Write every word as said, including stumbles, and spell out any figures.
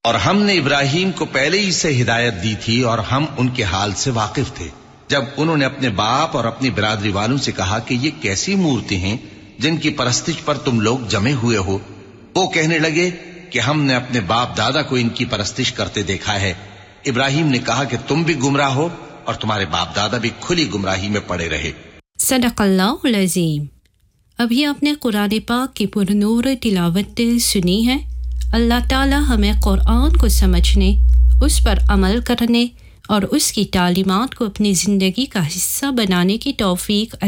और हमने इब्राहिम को पहले ही से हिदायत दी थी और हम उनके हाल से वाकिफ थे। जब उन्होंने अपने बाप और अपनी बिरादरी वालों से कहा कि ये कैसी मूर्ति हैं जिनकी परस्तिश पर तुम लोग जमे हुए हो, वो कहने लगे कि हमने अपने बाप दादा को इनकी परस्तिश करते देखा है। इब्राहिम ने कहा कि तुम भी गुमराह हो और तुम्हारे बाप दादा भी खुली गुमराही में पड़े रहे। सदक़ल्लाहुल अज़ीम। अभी आपने कुरान पाक की पुरनूर तिलावत सुनी है। अल्लाह ताला हमें कुरान को समझने, उस पर अमल करने और उसकी तालीमात को अपनी ज़िंदगी का हिस्सा बनाने की तौफीक